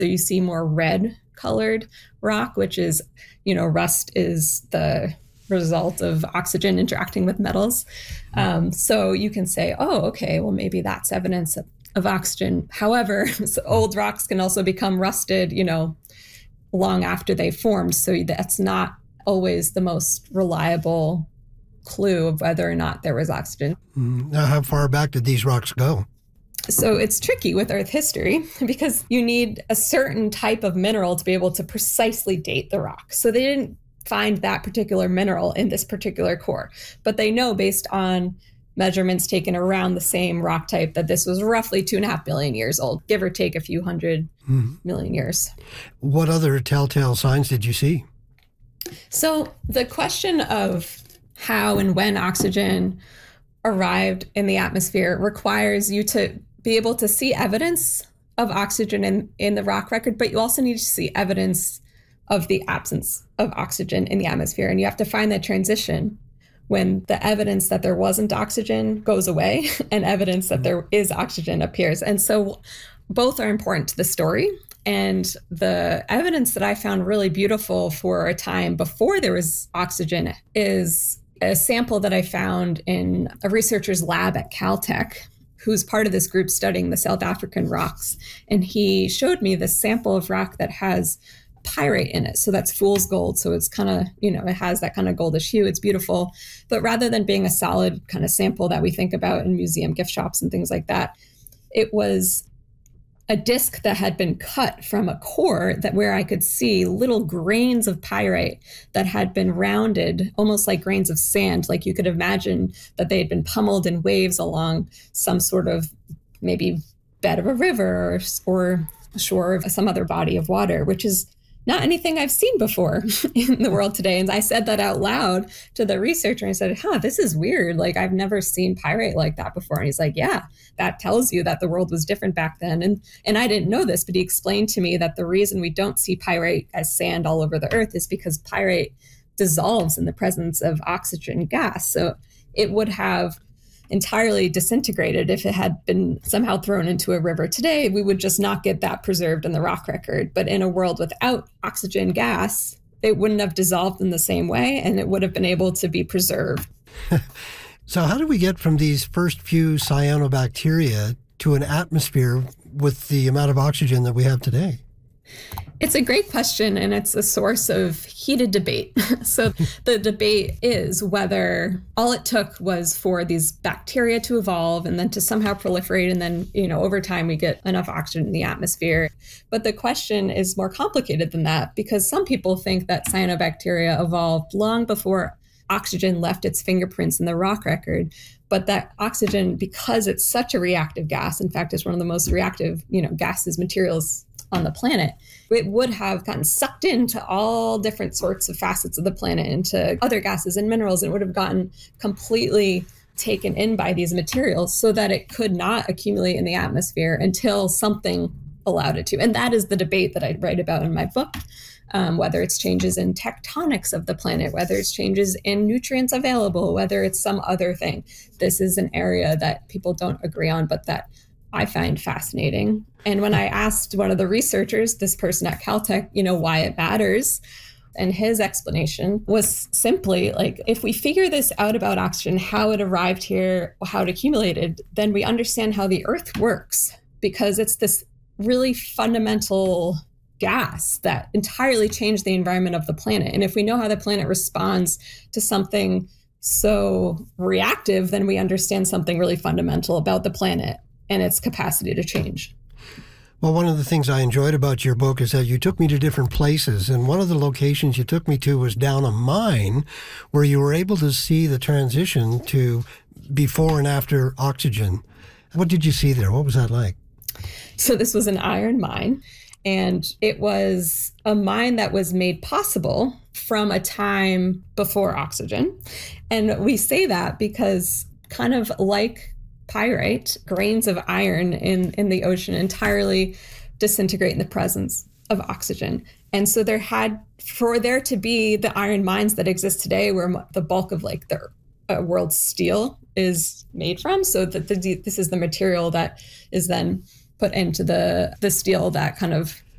So you see more red colored rock, which is, rust is the result of oxygen interacting with metals. So you can say, oh, okay, well, maybe that's evidence of oxygen. However, so old rocks can also become rusted, long after they formed. So that's not always the most reliable clue of whether or not there was oxygen. Now, how far back did these rocks go? So it's tricky with Earth history because you need a certain type of mineral to be able to precisely date the rock. So they didn't find that particular mineral in this particular core, but they know based on measurements taken around the same rock type that this was roughly 2.5 billion years old, give or take a few hundred million years. What other telltale signs did you see? So the question of how and when oxygen arrived in the atmosphere requires you to be able to see evidence of oxygen in the rock record, but you also need to see evidence of the absence of oxygen in the atmosphere. And you have to find that transition when the evidence that there wasn't oxygen goes away and evidence that there is oxygen appears. And so both are important to the story. And the evidence that I found really beautiful for a time before there was oxygen is a sample that I found in a researcher's lab at Caltech, who's part of this group studying the South African rocks. And he showed me this sample of rock that has pyrite in it. So that's fool's gold. So it's kind of, it has that kind of goldish hue. It's beautiful. But rather than being a solid kind of sample that we think about in museum gift shops and things like that, it was a disc that had been cut from a core that where I could see little grains of pyrite that had been rounded, almost like grains of sand. Like you could imagine that they had been pummeled in waves along some sort of maybe bed of a river or shore of some other body of water, which is not anything I've seen before in the world today. And I said that out loud to the researcher. I said, this is weird. Like, I've never seen pyrite like that before. And he's like, yeah, that tells you that the world was different back then. And I didn't know this, but he explained to me that the reason we don't see pyrite as sand all over the earth is because pyrite dissolves in the presence of oxygen gas. So it would have entirely disintegrated if it had been somehow thrown into a river today. We would just not get that preserved in the rock record. But in a world without oxygen gas, it wouldn't have dissolved in the same way, and it would have been able to be preserved. So how do we get from these first few cyanobacteria to an atmosphere with the amount of oxygen that we have today? It's a great question, and it's a source of heated debate. So the debate is whether all it took was for these bacteria to evolve and then to somehow proliferate, and then, over time we get enough oxygen in the atmosphere. But the question is more complicated than that, because some people think that cyanobacteria evolved long before oxygen left its fingerprints in the rock record. But that oxygen, because it's such a reactive gas, in fact, it's one of the most reactive, gases, materials on the planet, it would have gotten sucked into all different sorts of facets of the planet, into other gases and minerals, and it would have gotten completely taken in by these materials so that it could not accumulate in the atmosphere until something allowed it to. And that is the debate that I write about in my book, whether it's changes in tectonics of the planet, whether it's changes in nutrients available, whether it's some other thing. This is an area that people don't agree on, but that I find fascinating. And when I asked one of the researchers, this person at Caltech, why it matters, and his explanation was simply like, if we figure this out about oxygen, how it arrived here, how it accumulated, then we understand how the Earth works, because it's this really fundamental gas that entirely changed the environment of the planet. And if we know how the planet responds to something so reactive, then we understand something really fundamental about the planet and its capacity to change. Well, one of the things I enjoyed about your book is that you took me to different places. And one of the locations you took me to was down a mine where you were able to see the transition to before and after oxygen. What did you see there? What was that like? So this was an iron mine, and it was a mine that was made possible from a time before oxygen. And we say that because, kind of like pyrite, grains of iron in the ocean entirely disintegrate in the presence of oxygen. And so for there to be the iron mines that exist today, where the bulk of like the world's steel is made from, so that this is the material that is then put into the steel that kind of